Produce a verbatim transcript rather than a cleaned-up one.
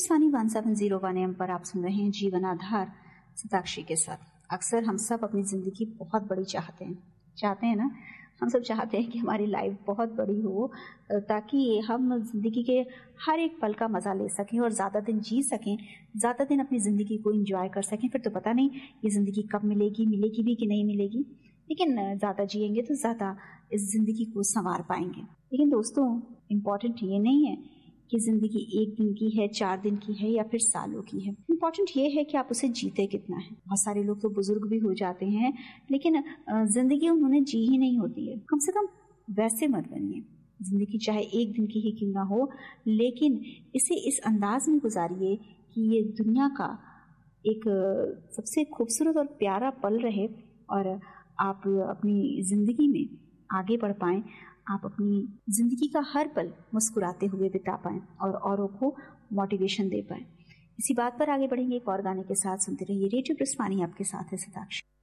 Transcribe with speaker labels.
Speaker 1: प्रस्थानी one seven zero one M पर आप सुन रहे हैं जीवन आधार सताक्षी के साथ। अक्सर हम सब अपनी जिंदगी बहुत बड़ी चाहते हैं चाहते हैं ना हम सब चाहते हैं कि हमारी लाइफ बहुत बड़ी हो ताकि हम जिंदगी के हर एक पल का मजा ले सकें और ज्यादा दिन जी सकें, ज्यादा दिन अपनी जिंदगी को एंजॉय कर सकें। फिर तो पता नहीं ये जिंदगी कब मिलेगी, मिलेगी भी कि नहीं मिलेगी, लेकिन ज्यादा जिएंगे तो ज्यादा इस जिंदगी को संवार पाएंगे। लेकिन दोस्तों, इम्पोर्टेंट ये नहीं है कि जिंदगी एक दिन की है, चार दिन की है या फिर सालों की है। इम्पोर्टेंट ये है कि आप उसे जीते कितना है। बहुत सारे लोग तो बुजुर्ग भी हो जाते हैं लेकिन जिंदगी उन्होंने जी ही नहीं होती है। कम से कम वैसे मत बनिए। जिंदगी चाहे एक दिन की ही क्यों ना हो, लेकिन इसे इस अंदाज में गुजारिए कि ये दुनिया का एक सबसे खूबसूरत और प्यारा पल रहे और आप अपनी जिंदगी में आगे बढ़ पाएं। आप अपनी जिंदगी का हर पल मुस्कुराते हुए बिता पाएं और औरों को मोटिवेशन दे पाएं। इसी बात पर आगे बढ़ेंगे एक और गाने के साथ। सुनते रहिए रेडियो प्रस्थानी, आपके साथ है सताक्षी।